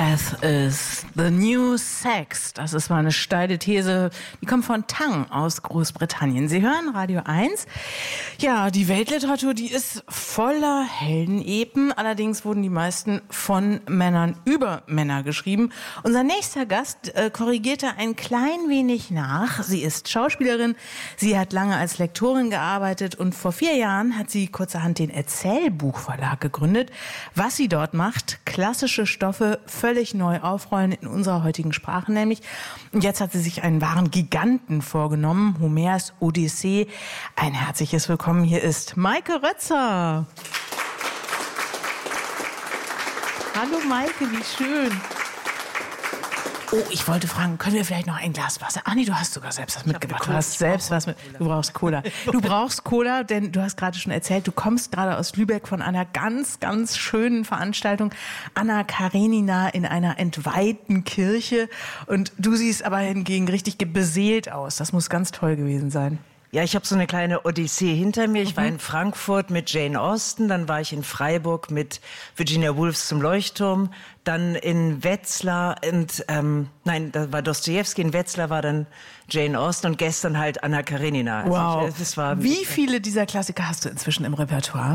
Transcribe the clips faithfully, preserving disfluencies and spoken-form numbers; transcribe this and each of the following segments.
Death is the new sex. Das ist mal eine steile These. Die kommt von Tang aus Großbritannien. Sie hören Radio eins. Ja, die Weltliteratur, die ist voller Heldenepen. Allerdings wurden die meisten von Männern über Männer geschrieben. Unser nächster Gast äh, korrigierte ein klein wenig nach. Sie ist Schauspielerin. Sie hat lange als Lektorin gearbeitet und vor vier Jahren hat sie kurzerhand den Erzählbuchverlag gegründet. Was sie dort macht, klassische Stoffe völlig neu aufrollen in unserer heutigen Sprache nämlich. Und jetzt hat sie sich einen wahren Giganten vorgenommen, Homers Odyssee. Ein herzliches Willkommen, hier ist Maike Rötzer. Hallo Maike, wie schön. Oh, ich wollte fragen, können wir vielleicht noch ein Glas Wasser? Ah nee, du hast sogar selbst was mitgebracht. Du hast selbst was mit. Du brauchst Cola. Du brauchst Cola, denn du hast gerade schon erzählt, du kommst gerade aus Lübeck von einer ganz, ganz schönen Veranstaltung. Anna Karenina in einer entweihten Kirche. Und du siehst aber hingegen richtig beseelt aus. Das muss ganz toll gewesen sein. Ja, ich habe so eine kleine Odyssee hinter mir. Ich war in Frankfurt mit Jane Austen, dann war ich in Freiburg mit Virginia Woolfs Zum Leuchtturm, dann in Wetzlar und ähm, nein, da war Dostojewski, in Wetzlar war dann Jane Austen und gestern halt Anna Karenina. Also wow. Ich, das war Wie viele dieser Klassiker hast du inzwischen im Repertoire?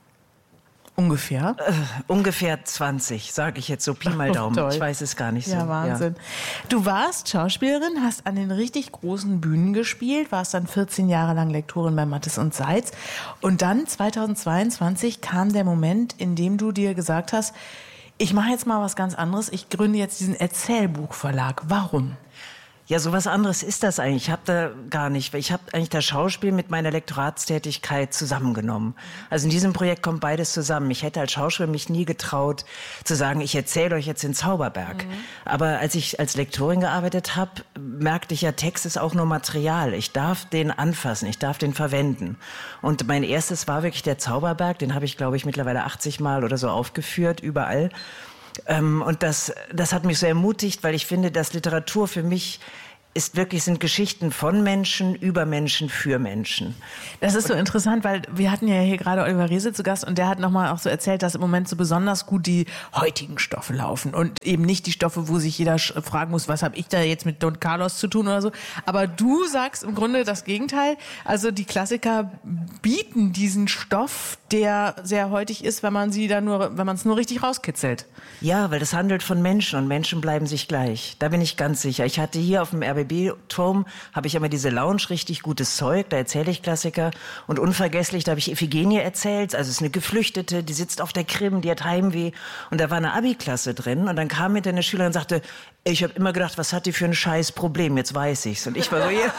Ungefähr? Äh, ungefähr zwanzig, sage ich jetzt so, Pi mal Daumen. Oh, ich weiß es gar nicht so. Ja, Wahnsinn. Ja. Du warst Schauspielerin, hast an den richtig großen Bühnen gespielt, warst dann vierzehn Jahre lang Lektorin bei Mattes und Seitz. Und dann zweitausendzweiundzwanzig kam der Moment, in dem du dir gesagt hast, ich mache jetzt mal was ganz anderes, ich gründe jetzt diesen Erzählbuchverlag. Warum? Ja, so was anderes ist das eigentlich. Ich habe da gar nicht, weil ich habe eigentlich das Schauspiel mit meiner Lektoratstätigkeit zusammengenommen. Also in diesem Projekt kommt beides zusammen. Ich hätte als Schauspieler mich nie getraut zu sagen, ich erzähle euch jetzt den Zauberberg. Mhm. Aber als ich als Lektorin gearbeitet habe, merkte ich ja, Text ist auch nur Material. Ich darf den anfassen, ich darf den verwenden. Und mein erstes war wirklich der Zauberberg. Den habe ich, glaube ich, mittlerweile achtzig Mal oder so aufgeführt, überall. Ähm, und das, das hat mich so ermutigt, weil ich finde, dass Literatur für mich ist wirklich, sind Geschichten von Menschen, über Menschen, für Menschen. Das ist so interessant, weil wir hatten ja hier gerade Oliver Reese zu Gast und der hat nochmal auch so erzählt, dass im Moment so besonders gut die heutigen Stoffe laufen und eben nicht die Stoffe, wo sich jeder fragen muss, was habe ich da jetzt mit Don Carlos zu tun oder so. Aber du sagst im Grunde das Gegenteil. Also die Klassiker bieten diesen Stoff, der sehr heutig ist, wenn man sie dann nur, wenn man es nur richtig rauskitzelt. Ja, weil das handelt von Menschen und Menschen bleiben sich gleich. Da bin ich ganz sicher. Ich hatte hier auf dem R B B-Turm, habe ich immer diese Lounge, richtig gutes Zeug, da erzähle ich Klassiker. Und unvergesslich, da habe ich Iphigenie erzählt, also es ist eine Geflüchtete, die sitzt auf der Krim, die hat Heimweh. Und da war eine Abi-Klasse drin und dann kam mit eine Schülerin und sagte, ich habe immer gedacht, was hat die für ein scheiß Problem, jetzt weiß ich's. Und ich war so, ja.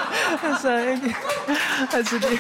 Also die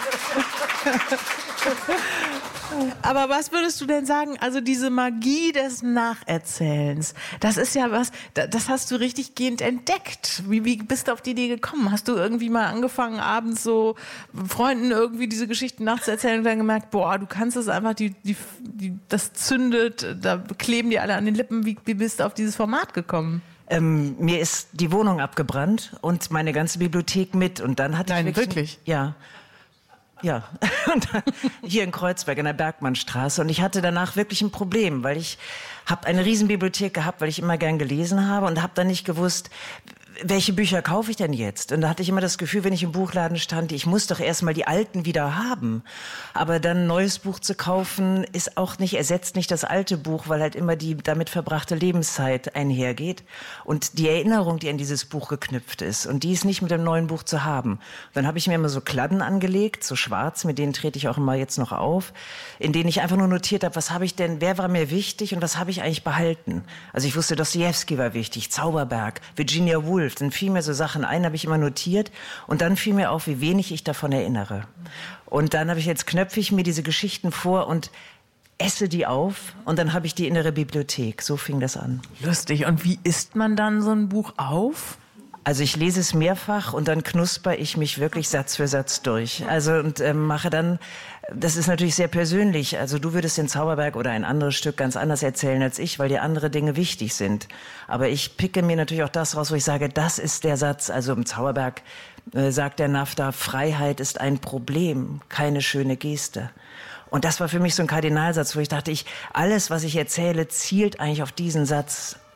Aber was würdest du denn sagen, also diese Magie des Nacherzählens, das ist ja was, das hast du richtig gehend entdeckt. Wie, wie bist du auf die Idee gekommen? Hast du irgendwie mal angefangen, abends so Freunden irgendwie diese Geschichten nachzuerzählen und dann gemerkt, boah, du kannst es einfach, die, die, die, das zündet, da kleben die alle an den Lippen. Wie, wie bist du auf dieses Format gekommen? Ähm, mir ist die Wohnung abgebrannt und meine ganze Bibliothek mit. Und dann hatte Nein, ich wirklich... wirklich? Ja. Ja, und dann hier in Kreuzberg in der Bergmannstraße und ich hatte danach wirklich ein Problem, weil ich habe eine Riesenbibliothek gehabt, weil ich immer gern gelesen habe und habe dann nicht gewusst, welche Bücher kaufe ich denn jetzt? Und da hatte ich immer das Gefühl, wenn ich im Buchladen stand, ich muss doch erstmal die alten wieder haben. Aber dann ein neues Buch zu kaufen, ist auch nicht, ersetzt nicht das alte Buch, weil halt immer die damit verbrachte Lebenszeit einhergeht. Und die Erinnerung, die an dieses Buch geknüpft ist. Und die ist nicht mit dem neuen Buch zu haben. Dann habe ich mir immer so Kladden angelegt, so schwarz, mit denen trete ich auch immer jetzt noch auf, in denen ich einfach nur notiert habe, was habe ich denn, wer war mir wichtig und was habe ich eigentlich behalten? Also ich wusste, Dostojewski war wichtig, Zauberberg, Virginia Woolf. Dann fiel mir so Sachen ein, habe ich immer notiert und dann fiel mir auf, wie wenig ich davon erinnere. Und dann habe ich jetzt knöpfe ich mir diese Geschichten vor und esse die auf und dann habe ich die innere Bibliothek. So fing das an. Lustig. Und wie isst man dann so ein Buch auf? Also ich lese es mehrfach und dann knusper ich mich wirklich Satz für Satz durch. Also und ähm, mache dann, das ist natürlich sehr persönlich. Also du würdest den Zauberberg oder ein anderes Stück ganz anders erzählen als ich, weil dir andere Dinge wichtig sind. Aber ich picke mir natürlich auch das raus, wo ich sage, das ist der Satz. Also im Zauberberg äh, sagt der Nafta, Freiheit ist ein Problem, keine schöne Geste. Und das war für mich so ein Kardinalsatz, wo ich dachte, ich alles, was ich erzähle, zielt eigentlich auf diesen Satz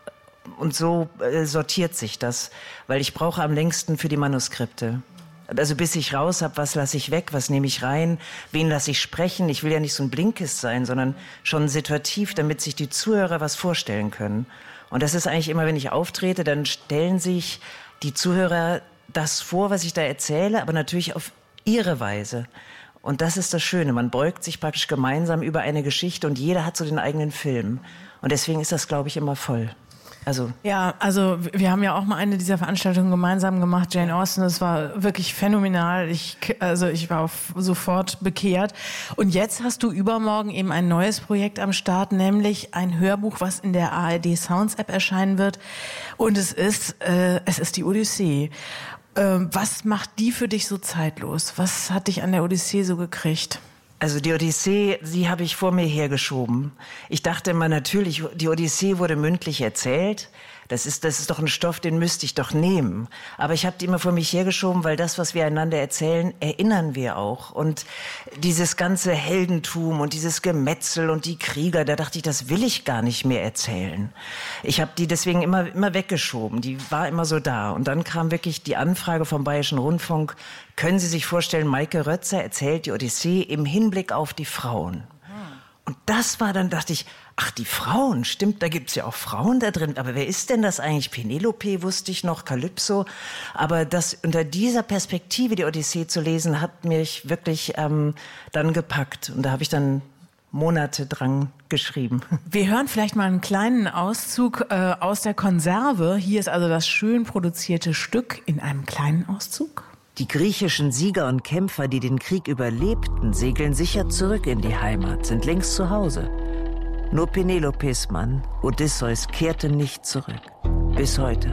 und so äh, sortiert sich das, weil ich brauche am längsten für die Manuskripte. Also bis ich raus habe, was lasse ich weg, was nehme ich rein, wen lasse ich sprechen. Ich will ja nicht so ein Blinkist sein, sondern schon situativ, damit sich die Zuhörer was vorstellen können. Und das ist eigentlich immer, wenn ich auftrete, dann stellen sich die Zuhörer das vor, was ich da erzähle, aber natürlich auf ihre Weise. Und das ist das Schöne, man beugt sich praktisch gemeinsam über eine Geschichte und jeder hat so den eigenen Film. Und deswegen ist das, glaube ich, immer voll. Also ja, also wir haben ja auch mal eine dieser Veranstaltungen gemeinsam gemacht, Jane Austen, das war wirklich phänomenal. Ich, also ich war sofort bekehrt. Und jetzt hast du übermorgen eben ein neues Projekt am Start, nämlich ein Hörbuch, was in der A R D Sounds App erscheinen wird. Und es ist, äh, es ist die Odyssee. Ähm, was macht die für dich so zeitlos? Was hat dich an der Odyssee so gekriegt? Also die Odyssee, die habe ich vor mir hergeschoben. Ich dachte immer natürlich, die Odyssee wurde mündlich erzählt. Das ist, das ist doch ein Stoff, den müsste ich doch nehmen. Aber ich habe die immer vor mich hergeschoben, weil das, was wir einander erzählen, erinnern wir auch. Und dieses ganze Heldentum und dieses Gemetzel und die Krieger, da dachte ich, das will ich gar nicht mehr erzählen. Ich habe die deswegen immer, immer weggeschoben. Die war immer so da. Und dann kam wirklich die Anfrage vom Bayerischen Rundfunk, können Sie sich vorstellen, Maike Rötzer erzählt die Odyssee im Hinblick auf die Frauen. Und das war dann, dachte ich, ach, die Frauen, stimmt, da gibt's ja auch Frauen da drin. Aber wer ist denn das eigentlich? Penelope wusste ich noch, Kalypso. Aber das unter dieser Perspektive die Odyssee zu lesen, hat mich wirklich ähm, dann gepackt. Und da habe ich dann Monate dran geschrieben. Wir hören vielleicht mal einen kleinen Auszug äh, aus der Konserve. Hier ist also das schön produzierte Stück in einem kleinen Auszug. Die griechischen Sieger und Kämpfer, die den Krieg überlebten, segeln sicher zurück in die Heimat, sind längst zu Hause. Nur Penelopes Mann, Odysseus, kehrte nicht zurück. Bis heute.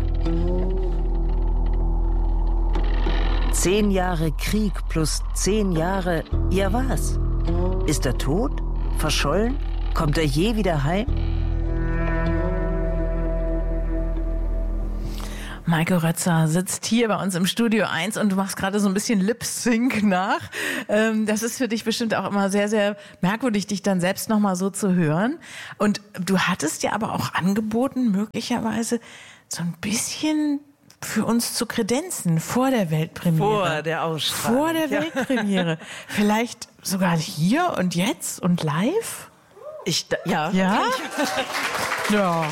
Zehn Jahre Krieg plus zehn Jahre, ja was? Ist er tot? Verschollen? Kommt er je wieder heim? Maike Rötzer sitzt hier bei uns im Studio eins und du machst gerade so ein bisschen Lip-Sync nach. Das ist für dich bestimmt auch immer sehr, sehr merkwürdig, dich dann selbst nochmal so zu hören. Und du hattest ja aber auch angeboten, möglicherweise so ein bisschen für uns zu kredenzen vor der Weltpremiere. Vor der Ausstrahlung. Vor der Weltpremiere. Vielleicht sogar hier und jetzt und live? Ich, ja. Ja? Ja.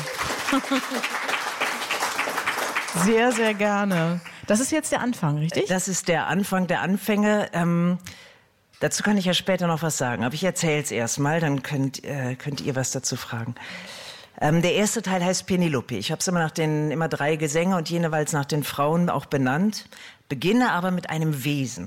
Sehr, sehr gerne. Das ist jetzt der Anfang, richtig? Das ist der Anfang der Anfänge. Ähm, dazu kann ich ja später noch was sagen. Aber ich erzähle es erst mal, dann könnt, äh, könnt ihr was dazu fragen. Ähm, der erste Teil heißt Penelope. Ich habe es immer nach den immer drei Gesänge und jeweils nach den Frauen auch benannt. Beginne aber mit einem Wesen.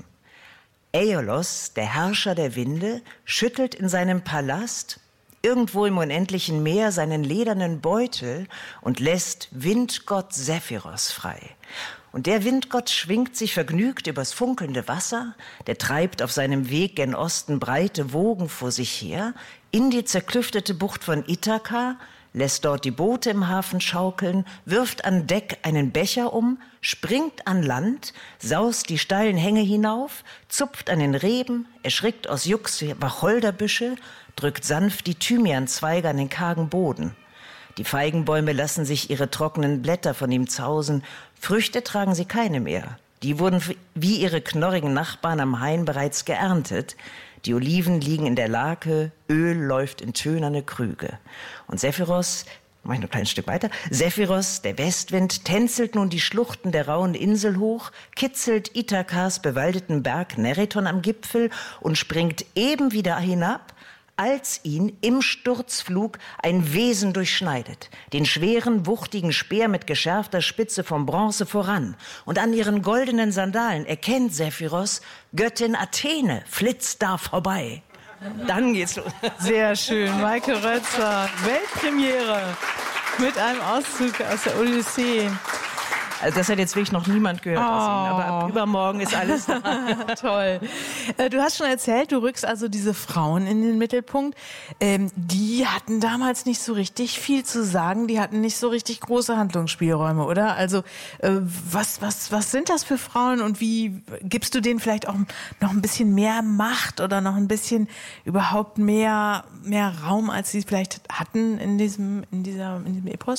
Aeolos, der Herrscher der Winde, schüttelt in seinem Palast irgendwo im unendlichen Meer seinen ledernen Beutel und lässt Windgott Sephiros frei. Und der Windgott schwingt sich vergnügt übers funkelnde Wasser, der treibt auf seinem Weg gen Osten breite Wogen vor sich her, in die zerklüftete Bucht von Ithaka, lässt dort die Boote im Hafen schaukeln, wirft an Deck einen Becher um, springt an Land, saust die steilen Hänge hinauf, zupft an den Reben, erschrickt aus Jux Wacholderbüsche, drückt sanft die Thymianzweige an den kargen Boden. Die Feigenbäume lassen sich ihre trockenen Blätter von ihm zausen, Früchte tragen sie keine mehr. Die wurden wie ihre knorrigen Nachbarn am Hain bereits geerntet. Die Oliven liegen in der Lake, Öl läuft in tönerne Krüge. Und Sephiros, mach ich noch ein kleines Stück weiter, Sephiros, der Westwind, tänzelt nun die Schluchten der rauen Insel hoch, kitzelt Ithakas bewaldeten Berg Neriton am Gipfel und springt eben wieder hinab, als ihn im Sturzflug ein Wesen durchschneidet, den schweren, wuchtigen Speer mit geschärfter Spitze vom Bronze voran. Und an ihren goldenen Sandalen erkennt Sephiros, Göttin Athene flitzt da vorbei. Dann geht's los. Sehr schön, Maike Rötzer, Weltpremiere mit einem Auszug aus der Odyssee. Also das hat jetzt wirklich noch niemand gehört oh. aus Ihnen, aber ab übermorgen ist alles da. Toll. Du hast schon erzählt, du rückst also diese Frauen in den Mittelpunkt. Ähm, die hatten damals nicht so richtig viel zu sagen, die hatten nicht so richtig große Handlungsspielräume, oder? Also äh, was, was, was sind das für Frauen und wie gibst du denen vielleicht auch noch ein bisschen mehr Macht oder noch ein bisschen überhaupt mehr, mehr Raum, als sie vielleicht hatten in diesem, in dieser, in diesem Epos?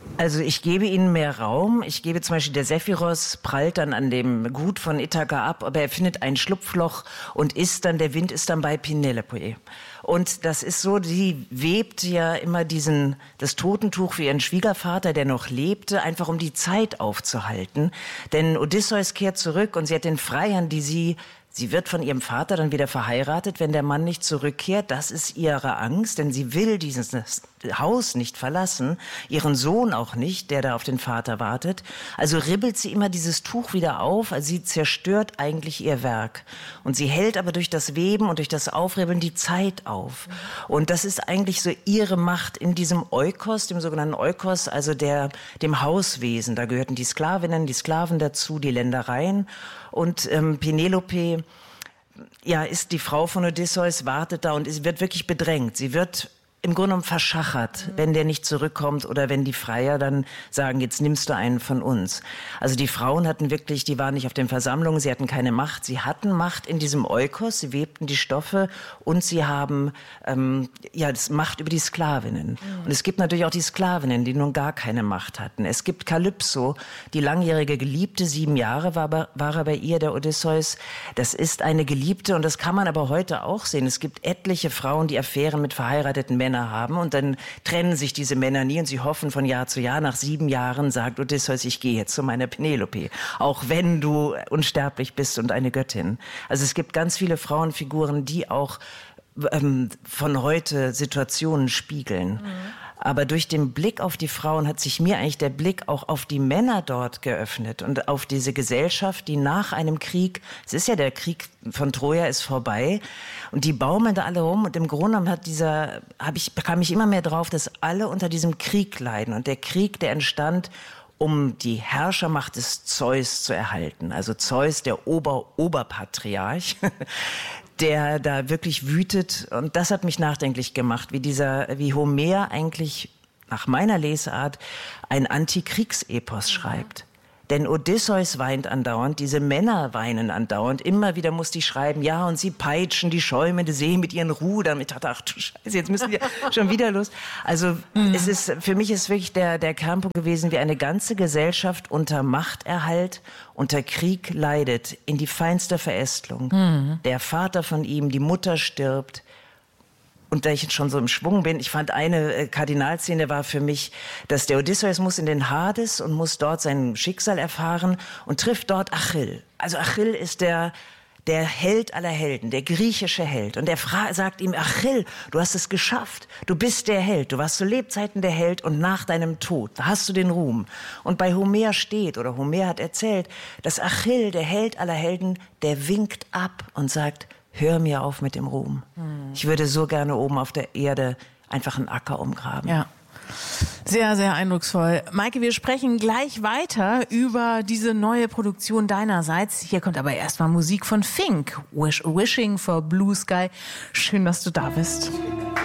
Also ich gebe ihnen mehr Raum. Ich gebe zum Beispiel, der Sephiros prallt dann an dem Gut von Ithaka ab, aber er findet ein Schlupfloch und ist dann, der Wind ist dann bei Penelope. Und das ist so, sie webt ja immer diesen, das Totentuch für ihren Schwiegervater, der noch lebte, einfach um die Zeit aufzuhalten. Denn Odysseus kehrt zurück und sie hat den Freiern, die sie Sie wird von ihrem Vater dann wieder verheiratet, wenn der Mann nicht zurückkehrt. Das ist ihre Angst, denn sie will dieses Haus nicht verlassen, ihren Sohn auch nicht, der da auf den Vater wartet. Also ribbelt sie immer dieses Tuch wieder auf, also sie zerstört eigentlich ihr Werk. Und sie hält aber durch das Weben und durch das Aufribbeln die Zeit auf. Und das ist eigentlich so ihre Macht in diesem Oikos, dem sogenannten Oikos, also der, dem Hauswesen. Da gehörten die Sklavinnen, die Sklaven dazu, die Ländereien. Und ähm, Penelope, ja, ist die Frau von Odysseus, wartet da und ist, wird wirklich bedrängt. Sie wird im Grunde genommen verschachert, wenn der nicht zurückkommt oder wenn die Freier dann sagen, jetzt nimmst du einen von uns. Also die Frauen hatten wirklich, die waren nicht auf den Versammlungen, sie hatten keine Macht. Sie hatten Macht in diesem Oikos, sie webten die Stoffe und sie haben ähm, ja das Macht über die Sklavinnen. Mhm. Und es gibt natürlich auch die Sklavinnen, die nun gar keine Macht hatten. Es gibt Kalypso, die langjährige Geliebte, sieben Jahre war, war er bei ihr, der Odysseus. Das ist eine Geliebte und das kann man aber heute auch sehen. Es gibt etliche Frauen, die Affären mit verheirateten Männern haben und dann trennen sich diese Männer nie und sie hoffen von Jahr zu Jahr. Nach sieben Jahren sagt Odysseus, ich gehe jetzt zu meiner Penelope, auch wenn du unsterblich bist und eine Göttin. Also es gibt ganz viele Frauenfiguren, die auch ähm, von heute Situationen spiegeln. Mhm. Aber durch den Blick auf die Frauen hat sich mir eigentlich der Blick auch auf die Männer dort geöffnet und auf diese Gesellschaft, die nach einem Krieg, es ist ja der Krieg von Troja ist vorbei und die baumeln da alle rum und im Grunde genommen hat dieser, habe ich, kam ich immer mehr drauf, dass alle unter diesem Krieg leiden und der Krieg, der entstand, um die Herrschermacht des Zeus zu erhalten. Also Zeus, der Ober-Oberpatriarch, der da wirklich wütet. Und das hat mich nachdenklich gemacht, wie dieser, wie Homer eigentlich nach meiner Lesart ein Antikriegsepos schreibt. Denn Odysseus weint andauernd, diese Männer weinen andauernd. Immer wieder muss die schreiben, ja, und sie peitschen die schäumende See mit ihren Rudern. Ich dachte, ach du Scheiße, jetzt müssen wir schon wieder los. Also mhm. es ist, für mich ist wirklich der, der Kernpunkt gewesen, wie eine ganze Gesellschaft unter Machterhalt, unter Krieg leidet, in die feinste Verästelung. Mhm. Der Vater von ihm, die Mutter stirbt. Und da ich jetzt schon so im Schwung bin, ich fand eine äh, Kardinalszene war für mich, dass der Odysseus muss in den Hades und muss dort sein Schicksal erfahren und trifft dort Achill. Also Achill ist der, der Held aller Helden, der griechische Held. Und er fra- sagt ihm, Achill, du hast es geschafft. Du bist der Held. Du warst zu Lebzeiten der Held und nach deinem Tod hast du den Ruhm. Und bei Homer steht, oder Homer hat erzählt, dass Achill, der Held aller Helden, der winkt ab und sagt, hör mir auf mit dem Ruhm. Hm. Ich würde so gerne oben auf der Erde einfach einen Acker umgraben. Ja. Sehr, sehr eindrucksvoll. Maike, wir sprechen gleich weiter über diese neue Produktion deinerseits. Hier kommt aber erstmal Musik von Fink. Wish, Wishing for Blue Sky. Schön, dass du da bist.